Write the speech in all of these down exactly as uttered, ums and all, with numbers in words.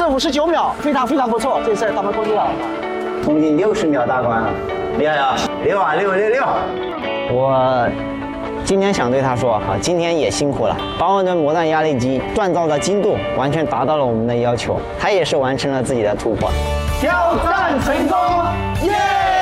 五十九秒，非常非常不错，这次咱们攻击了， 攻击六十秒大关了，厉害啊！六啊六六六！我今天想对他说啊，今天也辛苦了，八万吨模弹压力机锻造的精度完全达到了我们的要求，他也是完成了自己的突破。挑战成功，耶！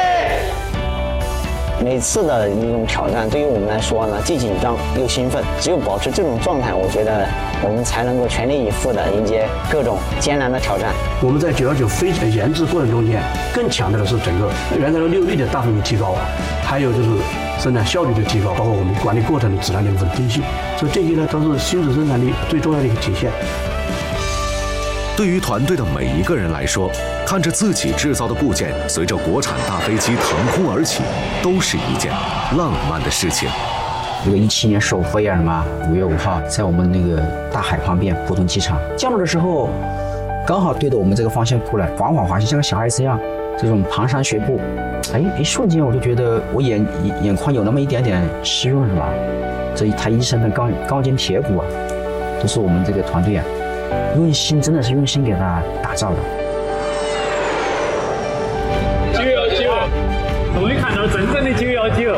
每次的那种挑战对于我们来说呢，既紧张又兴奋。只有保持这种状态，我觉得我们才能够全力以赴地迎接各种艰难的挑战。 我们在九幺九飞机的研制过程中间，更强调的是整个原材料利用率的大幅度提高，还有就是生产效率的提高，包括我们管理过程的质量的稳定性。所以这些呢，都是新质生产力最重要的一个体现。 对于团队的每一个人来说，看着自己制造的部件随着国产大飞机腾空而起，都是一件浪漫的事情。 这个一七年首飞啊，嘛，五月五号在我们那个大海旁边浦东机场降落的时候，刚好对着我们这个方向过来，缓缓滑行，像个小孩子一样，这种蹒跚学步，哎，一瞬间我就觉得我眼眼眶有那么一点点湿润，是吧？这一他一身的钢钢筋铁骨啊，都是我们这个团队啊。用心，真的是用心给他打造的。 九幺九，终于看到真正的九幺九。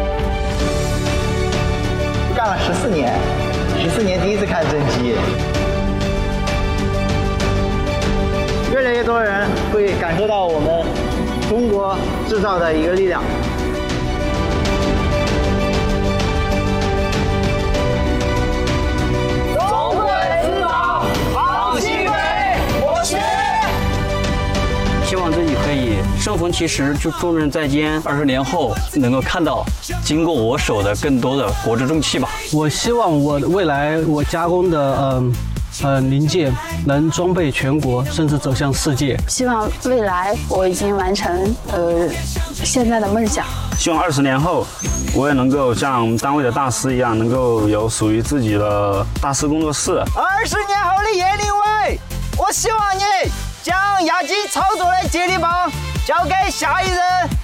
干了十四年，十四年第一次看真机，越来越多人会感受到我们中国制造的一个力量。 希望自己可以生逢其时，就重任在肩。二十年后能够看到经过我手的更多的国之重器吧。 我希望我未来我加工的嗯呃零件能装备全国，甚至走向世界。 希望未来我已经完成呃现在的梦想。 希望二十年后，我也能够像单位的大师一样，能够有属于自己的大师工作室。 二十年后的叶立伟，我希望你将亚机操作的接力棒交给下一任。